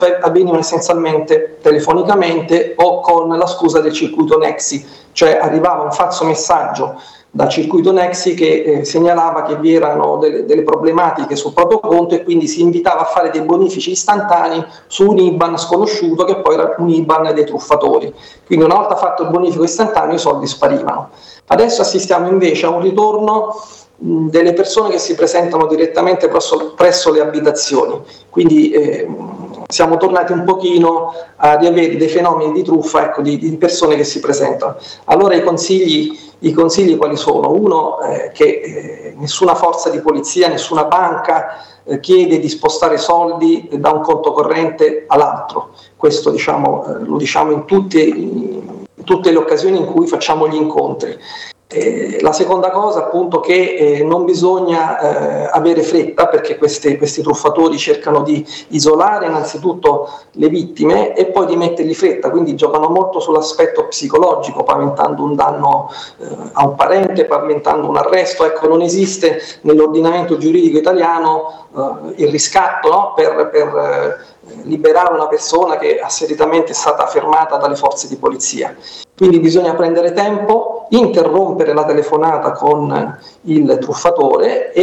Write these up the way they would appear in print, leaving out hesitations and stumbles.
avvenivano essenzialmente telefonicamente o con la scusa del circuito Nexi, cioè arrivava un falso messaggio dal circuito Nexi che segnalava che vi erano delle problematiche sul proprio conto e quindi si invitava a fare dei bonifici istantanei su un IBAN sconosciuto che poi era un IBAN dei truffatori. Quindi una volta fatto il bonifico istantaneo i soldi sparivano. Adesso assistiamo invece a un ritorno delle persone che si presentano direttamente presso le abitazioni, quindi siamo tornati un pochino a riavere dei fenomeni di truffa, ecco, di persone che si presentano. Allora i consigli quali sono? Uno, che nessuna forza di polizia, nessuna banca chiede di spostare soldi da un conto corrente all'altro. Questo lo diciamo in tutte le occasioni in cui facciamo gli incontri. La seconda cosa appunto che non bisogna avere fretta, perché questi truffatori cercano di isolare innanzitutto le vittime e poi di mettergli fretta, quindi giocano molto sull'aspetto psicologico, paventando un danno a un parente, paventando un arresto. Ecco, non esiste nell'ordinamento giuridico italiano il riscatto, no? per liberare una persona che asseritamente è stata fermata dalle forze di polizia. Quindi bisogna prendere tempo, interrompere la telefonata con il truffatore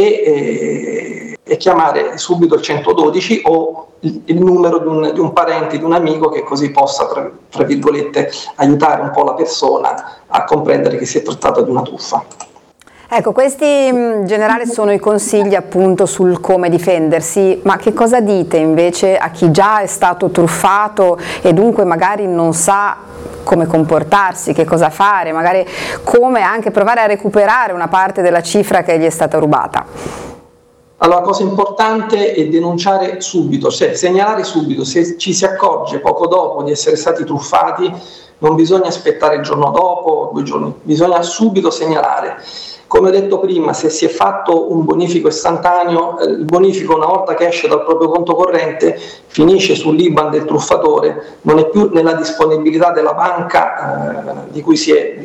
e chiamare subito il 112 o il numero di un parente, di un amico, che così possa, tra virgolette, aiutare un po' la persona a comprendere che si è trattato di una truffa. Ecco, questi in generale sono i consigli appunto sul come difendersi, ma che cosa dite invece a chi già è stato truffato e dunque magari non sa come comportarsi, che cosa fare, magari come anche provare a recuperare una parte della cifra che gli è stata rubata? Allora, la cosa importante è denunciare subito, cioè segnalare subito. Se ci si accorge poco dopo di essere stati truffati, non bisogna aspettare il giorno dopo, 2 giorni, bisogna subito segnalare. Come ho detto prima, se si è fatto un bonifico istantaneo, il bonifico una volta che esce dal proprio conto corrente finisce sull'IBAN del truffatore, non è più nella disponibilità della banca di cui si è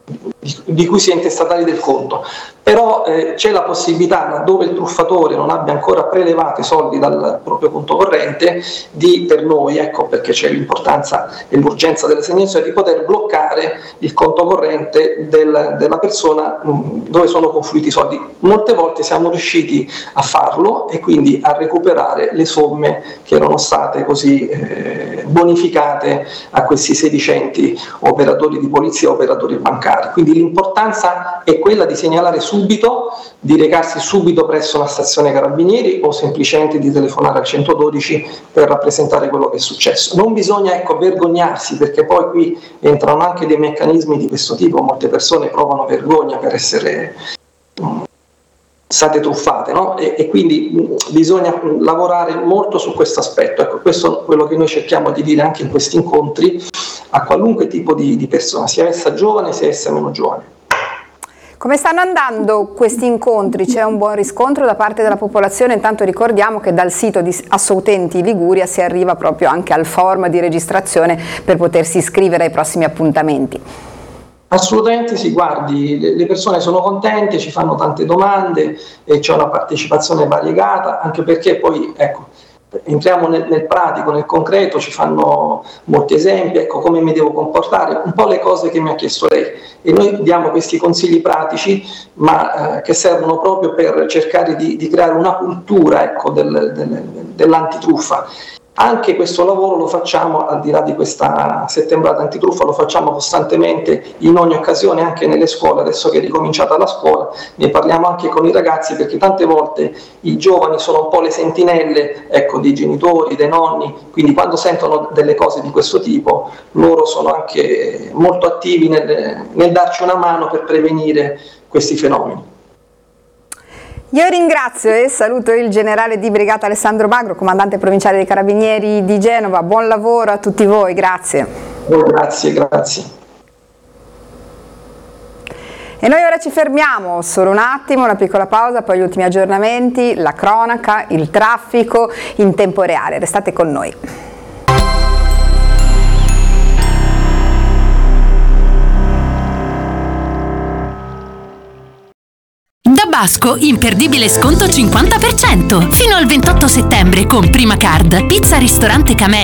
intestatari del conto. Però c'è la possibilità, laddove il truffatore non abbia ancora prelevato i soldi dal proprio conto corrente, per noi, ecco perché c'è l'importanza e l'urgenza della segnalazione, di poter bloccare il conto corrente della persona dove sono confluiti i soldi. Molte volte siamo riusciti a farlo e quindi a recuperare le somme che erano state così bonificate a questi sedicenti operatori di polizia, operatori bancari. Quindi l'importanza è quella di segnalare subito, di recarsi subito presso la stazione Carabinieri o semplicemente di telefonare al 112 per rappresentare quello che è successo. Non bisogna vergognarsi, perché poi qui entrano anche dei meccanismi di questo tipo. Molte persone provano vergogna per essere state truffate, no? E quindi bisogna lavorare molto su questo aspetto. Ecco, questo è quello che noi cerchiamo di dire anche in questi incontri a qualunque tipo di persona, sia essa giovane sia essa meno giovane. Come stanno andando questi incontri? C'è un buon riscontro da parte della popolazione? Intanto ricordiamo che dal sito di Assoutenti Liguria si arriva proprio anche al form di registrazione per potersi iscrivere ai prossimi appuntamenti. Assolutamente sì, guardi, le persone sono contente, ci fanno tante domande e c'è una partecipazione variegata, anche perché poi, ecco, entriamo nel pratico, nel concreto, ci fanno molti esempi, ecco, come mi devo comportare, un po' le cose che mi ha chiesto lei, e noi diamo questi consigli pratici, ma che servono proprio per cercare di creare una cultura, ecco, dell'antitruffa. Anche questo lavoro lo facciamo, al di là di questa settembrata antitruffa, lo facciamo costantemente in ogni occasione, anche nelle scuole. Adesso che è ricominciata la scuola, ne parliamo anche con i ragazzi, perché tante volte i giovani sono un po' le sentinelle, ecco, dei genitori, dei nonni, quindi quando sentono delle cose di questo tipo, loro sono anche molto attivi nel darci una mano per prevenire questi fenomeni. Io ringrazio e saluto il generale di brigata Alessandro Magro, comandante provinciale dei Carabinieri di Genova. Buon lavoro a tutti voi, grazie. Grazie. E noi ora ci fermiamo, solo un attimo, una piccola pausa, poi gli ultimi aggiornamenti, la cronaca, il traffico in tempo reale. Restate con noi. Da Basco, imperdibile sconto 50%. Fino al 28 settembre con Prima Card. Pizza Ristorante Camelli